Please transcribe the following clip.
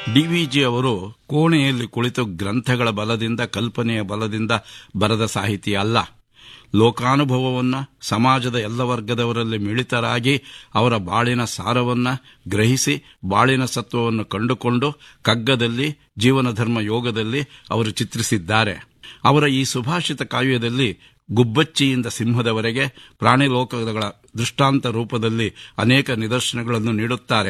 ಡಿವಿಜಿ ಅವರು ಕೋಣೆಯಲ್ಲಿ ಕುಳಿತು ಗ್ರಂಥಗಳ ಬಲದಿಂದ ಕಲ್ಪನೆಯ ಬಲದಿಂದ ಬರೆದ ಸಾಹಿತಿ ಅಲ್ಲ. ಲೋಕಾನುಭವವನ್ನು ಸಮಾಜದ ಎಲ್ಲ ವರ್ಗದವರಲ್ಲಿ ಮಿಳಿತರಾಗಿ ಅವರ ಬಾಳಿನ ಸಾರವನ್ನು ಗ್ರಹಿಸಿ ಬಾಳಿನ ಸತ್ವವನ್ನು ಕಂಡುಕೊಂಡು ಕಗ್ಗದಲ್ಲಿ ಜೀವನ ಧರ್ಮ ಯೋಗದಲ್ಲಿ ಅವರು ಚಿತ್ರಿಸಿದ್ದಾರೆ. ಅವರ ಈ ಸುಭಾಷಿತ ಕಾವ್ಯದಲ್ಲಿ ಗುಬ್ಬಚ್ಚಿಯಿಂದ ಸಿಂಹದವರೆಗೆ ಪ್ರಾಣಿ ಲೋಕಗಳ ದೃಷ್ಟಾಂತ ರೂಪದಲ್ಲಿ ಅನೇಕ ನಿದರ್ಶನಗಳನ್ನು ನೀಡುತ್ತಾರೆ.